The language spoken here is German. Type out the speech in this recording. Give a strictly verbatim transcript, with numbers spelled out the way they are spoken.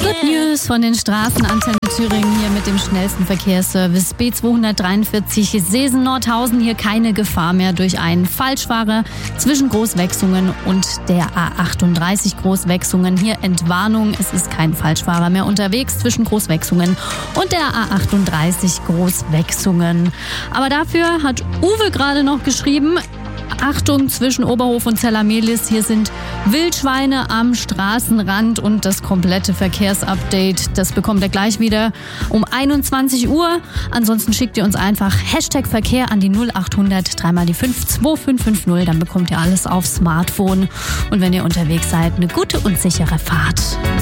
Good News von den Straßenantennen Thüringen hier mit dem schnellsten Verkehrsservice B zweihundertdreiundvierzig Seesen-Nordhausen. Hier keine Gefahr mehr durch einen Falschfahrer zwischen Großwechsungen und der A achtunddreißig Großwechsungen. Hier Entwarnung, es ist kein Falschfahrer mehr unterwegs zwischen Großwechsungen und der A achtunddreißig Großwechsungen. Aber dafür hat Uwe gerade noch geschrieben: Achtung, zwischen Oberhof und Zellamelis, hier sind Wildschweine am Straßenrand, und das komplette Verkehrsupdate, das bekommt ihr gleich wieder um einundzwanzig Uhr. Ansonsten schickt ihr uns einfach Hashtag Verkehr an die null achthundert drei mal die fünf zwei fünf fünf null, dann bekommt ihr alles aufs Smartphone. Und wenn ihr unterwegs seid, eine gute und sichere Fahrt.